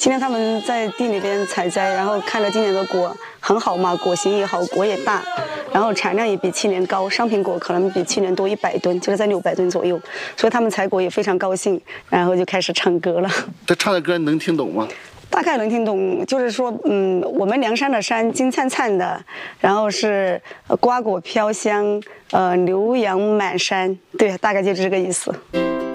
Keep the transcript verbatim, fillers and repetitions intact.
今天他们在地里边采摘，然后看了今年的果很好嘛，果形也好，果也大，然后产量也比去年高，商品果可能比去年多一百吨，就是在六百吨左右，所以他们采果也非常高兴，然后就开始唱歌了。 这唱的歌能听懂吗？ 大概能听懂，就是说，嗯，我们梁山的山金灿灿的，然后是瓜果飘香，呃，牛羊满山，对，大概就是这个意思。